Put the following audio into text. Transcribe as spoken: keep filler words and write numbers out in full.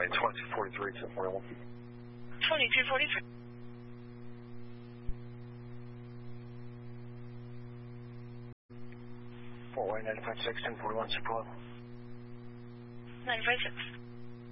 runway twenty-two forty-three, ten forty-one. twenty-two forty-three. Fort Wayne ninety-five six, ten forty-one, super low. ninety-five six.